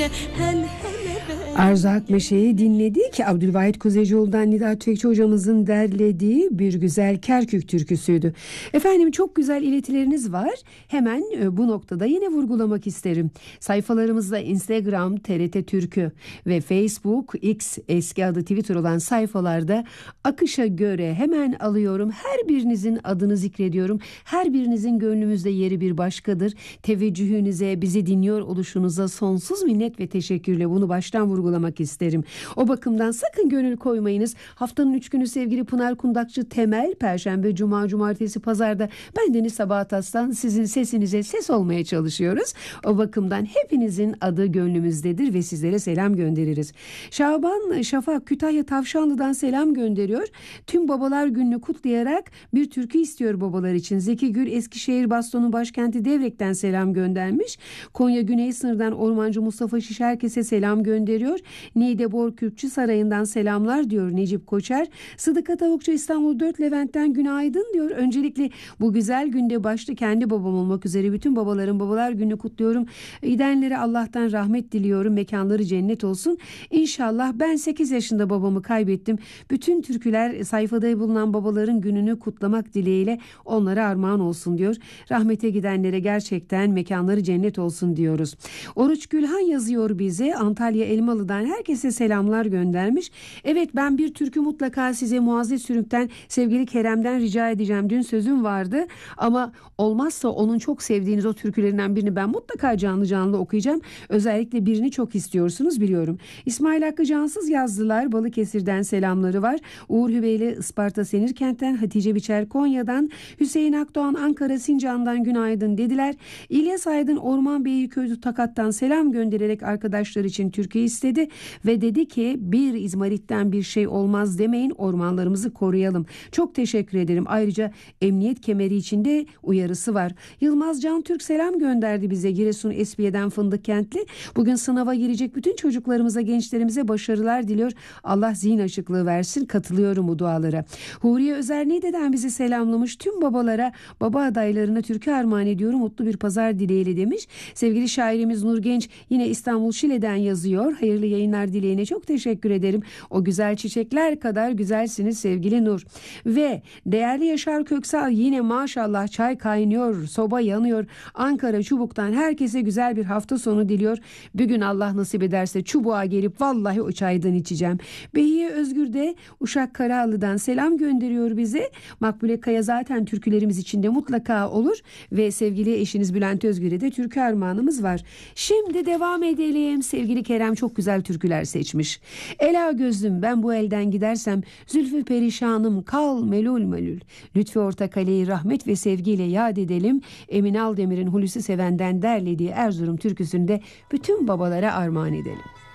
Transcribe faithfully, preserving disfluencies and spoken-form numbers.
Arzu Akmeşe'yi dinledik. Abdülvahit Kuzeycioğlu'dan Nida Tüfekçi hocamızın derlediği bir güzel Kerkük türküsüydü. Efendim, çok güzel iletileriniz var. Hemen bu noktada yine vurgulamak isterim. Sayfalarımızda Instagram T R T Türkü ve Facebook X, eski adı Twitter olan sayfalarda akışa göre hemen alıyorum. Her birinizin adını zikrediyorum. Her birinizin gönlümüzde yeri bir başkadır. Teveccühünüze, bizi dinliyor oluşunuza sonsuz minnet ve teşekkürle bunu baştan vurgulamak isterim. O bakımdan sakın gönül koymayınız. Haftanın üç günü sevgili Pınar Kundakçı Temel, Perşembe, Cuma, Cumartesi, Pazarda bendeniz Sabahat Aslan, sizin sesinize ses olmaya çalışıyoruz. O bakımdan hepinizin adı gönlümüzdedir ve sizlere selam göndeririz. Şaban Şafak Kütahya Tavşanlı'dan selam gönderiyor. Tüm babalar gününü kutlayarak bir türkü istiyor babalar için. Zeki Gül Eskişehir Baston'un başkenti Devrek'ten selam göndermiş. Konya Güney Sınır'dan Ormancı Mustafa Şiş herkese selam gönderiyor. Niğde Kürkçü Sarayı'ndan selamlar diyor Necip Koçer. Sıdıka Tavukçu İstanbul dört Levent'ten günaydın diyor. Öncelikle bu güzel günde başta kendi babam olmak üzere bütün babaların babalar gününü kutluyorum. Gidenlere Allah'tan rahmet diliyorum. Mekanları cennet olsun. İnşallah. Ben sekiz yaşında babamı kaybettim. Bütün türküler sayfada bulunan babaların gününü kutlamak dileğiyle onlara armağan olsun diyor. Rahmete gidenlere gerçekten mekanları cennet olsun diyoruz. Oruç Gülhan yazıyor bize. Antalya Elmalı'dan herkese selamlar göndermiş. Evet, ben bir türkü mutlaka size Muazzez Sürük'ten, sevgili Kerem'den rica edeceğim. Dün sözüm vardı ama olmazsa onun çok sevdiğiniz o türkülerinden birini ben mutlaka canlı canlı okuyacağım. Özellikle birini çok istiyorsunuz biliyorum. İsmail Hakkı Cansız yazdılar. Balıkesir'den selamları var. Uğur Hübeyli Isparta Senirkent'ten, Hatice Biçer Konya'dan, Hüseyin Akdoğan Ankara Sincan'dan günaydın dediler. İlyas Aydın Orman Beyköy'ü Takat'tan selam göndererek arkadaşlar için türkü istedi ve dedi ki bir izmaritten bir şey olmaz demeyin, ormanlarımızı koruyalım. Çok teşekkür ederim. Ayrıca emniyet kemeri içinde uyarısı var. Yılmaz Can Türk selam gönderdi bize Giresun Esbiye'den Fındık Kentli. Bugün sınava girecek bütün çocuklarımıza, gençlerimize başarılar diliyor. Allah zihin açıklığı versin. Katılıyorum bu dualara. Huriye Özer Niğde'den bizi selamlamış. Tüm babalara, baba adaylarına türkü armağan ediyorum. Mutlu bir pazar dileğiyle demiş. Sevgili şairimiz Nur Genç yine İstanbul Şile'den yazıyor. Hayırlı yayınlar dileğine çok teşekkür ederim. O güzel çiçekler kadar güzelsiniz sevgili Nur. Ve değerli Yaşar Köksal yine maşallah çay kaynıyor, soba yanıyor. Ankara Çubuk'tan herkese güzel bir hafta sonu diliyor. Bugün Allah nasip ederse Çubuk'a gelip vallahi o çaydan içeceğim. Behiye Özgür de Uşak Karaağlı'dan selam gönderiyor bize. Makbule Kaya zaten türkülerimiz içinde mutlaka olur ve sevgili eşiniz Bülent Özgür'e de türkü armağanımız var. Şimdi devam edelim. Sevgili Kerem çok güzel türküler seçmiş. Ela gözlüm ben bu elden gidersem, zülfü perişanım kal melul melul. Lütfü Ortakale'yi rahmet ve sevgiyle yad edelim. Emin Aldemir'in Hulusi Seven'den derlediği Erzurum türküsünü de bütün babalara armağan edelim.